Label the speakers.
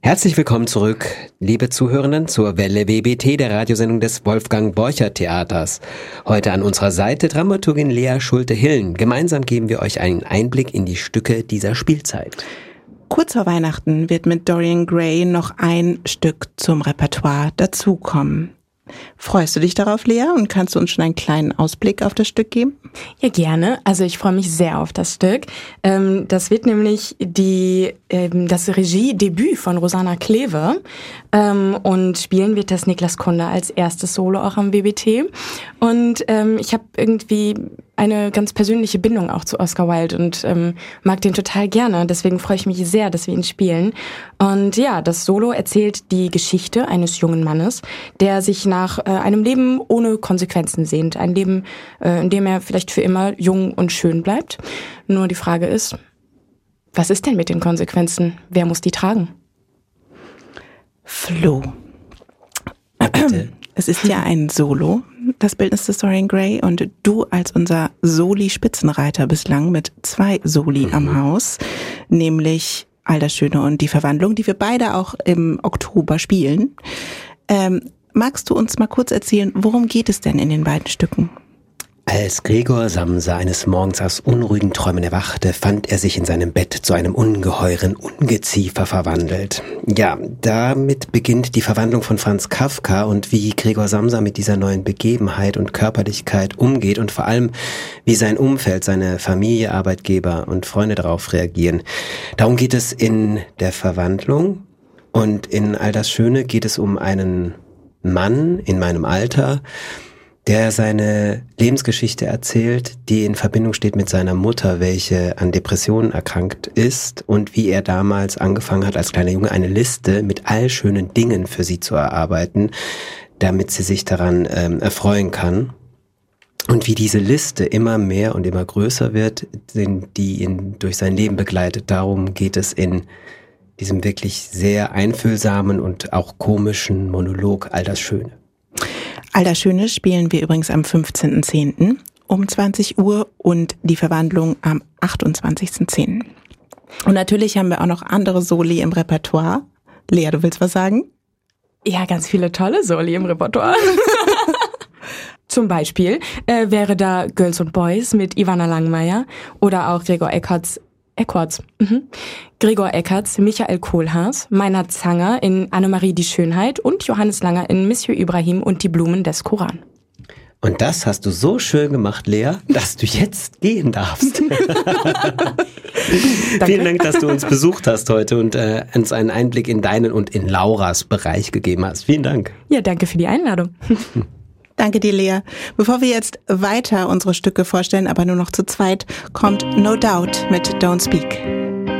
Speaker 1: Herzlich willkommen zurück, liebe Zuhörenden, zur Welle WBT, der Radiosendung des Wolfgang Borcher Theaters. Heute an unserer Seite Dramaturgin Lea Schulte-Hillen. Gemeinsam geben wir euch einen Einblick in die Stücke dieser Spielzeit.
Speaker 2: Kurz vor Weihnachten wird mit Dorian Gray noch ein Stück zum Repertoire dazukommen. Freust du dich darauf, Lea, und kannst du uns schon einen kleinen Ausblick auf das Stück geben?
Speaker 3: Ja, gerne. Also ich freue mich sehr auf das Stück. Das wird nämlich das Regiedebüt von Rosanna Kleve und spielen wird das Niklas Kunde als erstes Solo auch am WBT. Und ich habe irgendwie eine ganz persönliche Bindung auch zu Oscar Wilde und mag den total gerne. Deswegen freue ich mich sehr, dass wir ihn spielen. Und ja, das Solo erzählt die Geschichte eines jungen Mannes, der sich nach einem Leben ohne Konsequenzen sehnt. Ein Leben, in dem er vielleicht für immer jung und schön bleibt. Nur die Frage ist, was ist denn mit den Konsequenzen? Wer muss die tragen?
Speaker 2: Flo. Bitte. Es ist ja ein Solo, das Bildnis des Dorian Gray, und du als unser Soli-Spitzenreiter bislang mit 2 Soli am Haus, nämlich All das Schöne und die Verwandlung, die wir beide auch im Oktober spielen. Magst du uns mal kurz erzählen, worum geht es denn in den beiden Stücken?
Speaker 1: Als Gregor Samsa eines Morgens aus unruhigen Träumen erwachte, fand er sich in seinem Bett zu einem ungeheuren Ungeziefer verwandelt. Ja, damit beginnt die Verwandlung von Franz Kafka und wie Gregor Samsa mit dieser neuen Begebenheit und Körperlichkeit umgeht und vor allem, wie sein Umfeld, seine Familie, Arbeitgeber und Freunde darauf reagieren. Darum geht es in der Verwandlung, und in All das Schöne geht es um einen Mann in meinem Alter, der seine Lebensgeschichte erzählt, die in Verbindung steht mit seiner Mutter, welche an Depressionen erkrankt ist, und wie er damals angefangen hat, als kleiner Junge eine Liste mit all schönen Dingen für sie zu erarbeiten, damit sie sich daran erfreuen kann. Und wie diese Liste immer mehr und immer größer wird, die ihn durch sein Leben begleitet. Darum geht es in diesem wirklich sehr einfühlsamen und auch komischen Monolog All das Schöne.
Speaker 2: All das Schöne spielen wir übrigens am 15.10. um 20 Uhr und die Verwandlung am 28.10. Und natürlich haben wir auch noch andere Soli im Repertoire. Lea, du willst was sagen?
Speaker 3: Ja, ganz viele tolle Soli im Repertoire. Zum Beispiel wäre da Girls and Boys mit Ivana Langmeier oder auch Gregor Eckertz, Michael Kohlhaas, Meinhard Zanger in Annemarie die Schönheit und Johannes Langer in Monsieur Ibrahim und die Blumen des Koran.
Speaker 1: Und das hast du so schön gemacht, Lea, dass du jetzt gehen darfst. Vielen Dank, dass du uns besucht hast heute und uns einen Einblick in deinen und in Lauras Bereich gegeben hast. Vielen Dank.
Speaker 3: Ja, danke für die Einladung.
Speaker 2: Danke dir, Lea. Bevor wir jetzt weiter unsere Stücke vorstellen, aber nur noch zu zweit, kommt No Doubt mit Don't Speak.